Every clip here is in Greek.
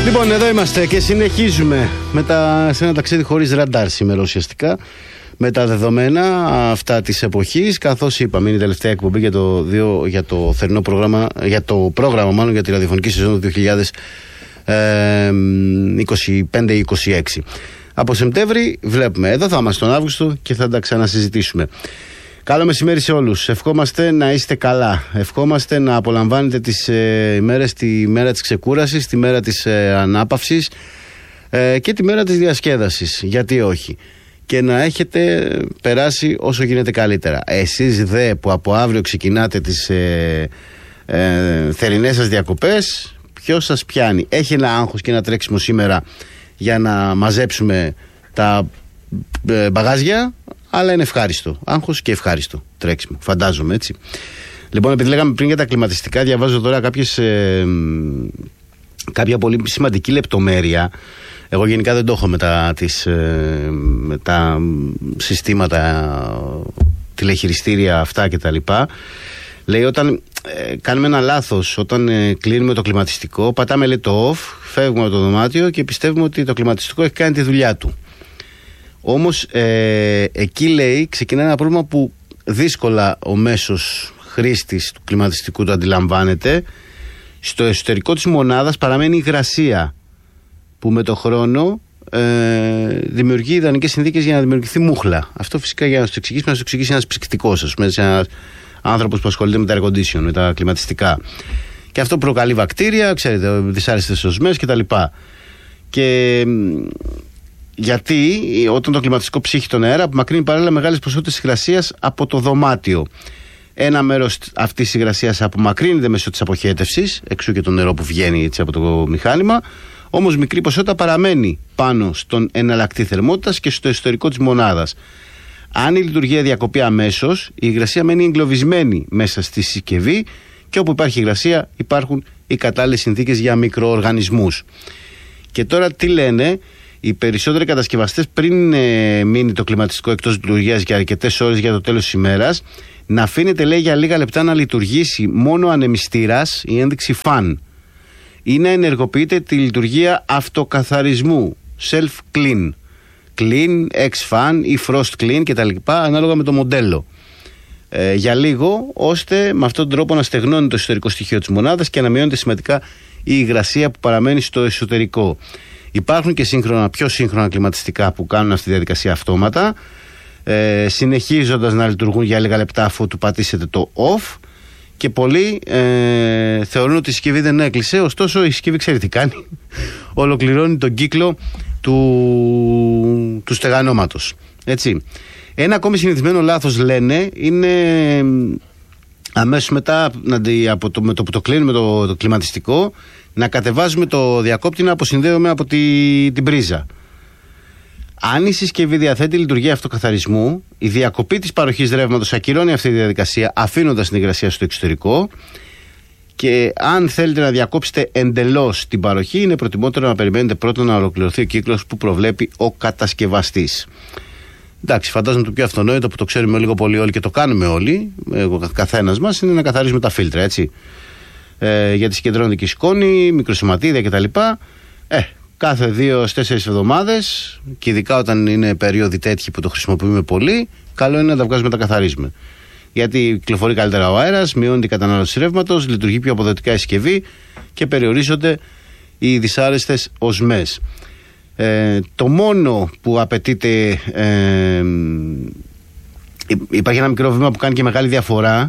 Λοιπόν, εδώ είμαστε και συνεχίζουμε σε ένα ταξίδι χωρίς ραντάρ σήμερα ουσιαστικά, με τα δεδομένα αυτά της εποχής. Καθώς είπαμε, είναι η τελευταία εκπομπή για το θερινό πρόγραμμα, για το πρόγραμμα μάλλον για τη ραδιοφωνική σεζόν του 2025-26. Από Σεπτέμβρη βλέπουμε, εδώ θα είμαστε τον Αύγουστο και θα τα ξανασυζητήσουμε. Καλό μεσημέρι σε όλους. Ευχόμαστε να είστε καλά. Ευχόμαστε να απολαμβάνετε τις ημέρες, τη μέρα της ξεκούρασης, τη μέρα της ανάπαυσης και τη μέρα της διασκέδασης. Γιατί όχι. Και να έχετε περάσει όσο γίνεται καλύτερα. Εσείς δε που από αύριο ξεκινάτε τις θερινές σας διακοπές, ποιος σας πιάνει? Έχει ένα άγχος και ένα τρέξιμο σήμερα για να μαζέψουμε τα μπαγάζια, αλλά είναι ευχάριστο. Άγχος και ευχάριστο τρέξιμο, φαντάζομαι, έτσι. Λοιπόν, επειδή λέγαμε πριν για τα κλιματιστικά, διαβάζω τώρα κάποια πολύ σημαντική λεπτομέρεια. Εγώ γενικά δεν το έχω με τα συστήματα τηλεχειριστήρια αυτά κτλ. Λέει όταν κάνουμε ένα λάθος, όταν κλείνουμε το κλιματιστικό, πατάμε λέει το off, φεύγουμε από το δωμάτιο και πιστεύουμε ότι το κλιματιστικό έχει κάνει τη δουλειά του. Όμως εκεί λέει ξεκινά ένα πρόβλημα που δύσκολα ο μέσος χρήστης του κλιματιστικού το αντιλαμβάνεται. Στο εσωτερικό της μονάδας παραμένει υγρασία που με το χρόνο δημιουργεί ιδανικές συνθήκες για να δημιουργηθεί μούχλα. Αυτό φυσικά για να το εξηγήσει ένας ψυκτικός, ας πούμε, ένας άνθρωπος που ασχολείται με τα air condition, με τα κλιματιστικά. Και αυτό προκαλεί βακτήρια, ξέρετε, δυσάρεστες οσμές κτλ. Και γιατί όταν το κλιματιστικό ψύχει τον αέρα, απομακρύνει παράλληλα μεγάλες ποσότητες υγρασίας από το δωμάτιο. Ένα μέρος αυτής της υγρασίας απομακρύνεται μέσω της αποχέτευσης, εξού και το νερό που βγαίνει έτσι από το μηχάνημα. Όμως μικρή ποσότητα παραμένει πάνω στον εναλλακτή θερμότητας και στο εσωτερικό της μονάδας. Αν η λειτουργία διακοπεί αμέσως, η υγρασία μένει εγκλωβισμένη μέσα στη συσκευή και όπου υπάρχει υγρασία υπάρχουν οι κατάλληλες συνθήκες για μικροοργανισμούς. Και τώρα τι λένε? Οι περισσότεροι κατασκευαστές, πριν μείνει το κλιματιστικό εκτός λειτουργίας για αρκετές ώρες για το τέλος της ημέρας, να αφήνεται, λέει, για λίγα λεπτά να λειτουργήσει μόνο ανεμιστήρας, η ένδειξη fan, ή να ενεργοποιείται τη λειτουργία αυτοκαθαρισμού, self-clean, clean, X-fan ή frost clean κτλ. Ανάλογα με το μοντέλο. Για λίγο, ώστε με αυτόν τον τρόπο να στεγνώνει το εσωτερικό στοιχείο της μονάδας και να μειώνεται σημαντικά η υγρασία που παραμένει στο εσωτερικό. Υπάρχουν και πιο σύγχρονα κλιματιστικά που κάνουν αυτή τη διαδικασία αυτόματα, συνεχίζοντας να λειτουργούν για λίγα λεπτά αφού του πατήσετε το off, και πολλοί θεωρούν ότι η συσκευή δεν έκλεισε. Ωστόσο η συσκευή ξέρει τι κάνει. Ολοκληρώνει τον κύκλο του στεγανώματος. Έτσι. Ένα ακόμη συνηθισμένο λάθος, λένε, είναι αμέσως μετά με το που το κλείνουμε το κλιματιστικό, να κατεβάζουμε το διακόπτη να αποσυνδέουμε από την πρίζα. Αν η συσκευή διαθέτει λειτουργία αυτοκαθαρισμού, η διακοπή της παροχής ρεύματος ακυρώνει αυτή τη διαδικασία, αφήνοντας την υγρασία στο εξωτερικό. Και αν θέλετε να διακόψετε εντελώς την παροχή, είναι προτιμότερο να περιμένετε πρώτα να ολοκληρωθεί ο κύκλος που προβλέπει ο κατασκευαστής. Εντάξει, φαντάζομαι το πιο αυτονόητο που το ξέρουμε λίγο πολύ όλοι και το κάνουμε όλοι, ο καθένας μας, είναι να καθαρίζουμε τα φίλτρα, έτσι. Γιατί συγκεντρώνεται και η σκόνη, μικροσωματίδια κτλ. Κάθε 2-4 εβδομάδες, και ειδικά όταν είναι περίοδοι τέτοιοι που το χρησιμοποιούμε πολύ, καλό είναι να τα βγάζουμε, να τα καθαρίζουμε. Γιατί κυκλοφορεί καλύτερα ο αέρας, μειώνεται η κατανάλωση ρεύματος, λειτουργεί πιο αποδοτικά η συσκευή και περιορίζονται οι δυσάρεστες οσμές. Το μόνο που απαιτείται, υπάρχει ένα μικρό βήμα που κάνει και μεγάλη διαφορά,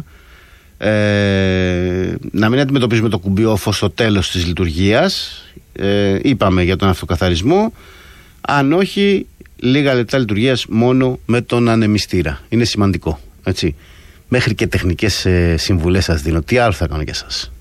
να μην αντιμετωπίζουμε το κουμπί off στο τέλος της λειτουργίας. Είπαμε για τον αυτοκαθαρισμό. Αν όχι, λίγα λεπτά λειτουργίας μόνο με τον ανεμιστήρα. Είναι σημαντικό, έτσι. Μέχρι και τεχνικές συμβουλές σας δίνω. Τι άλλο θα κάνω για σας?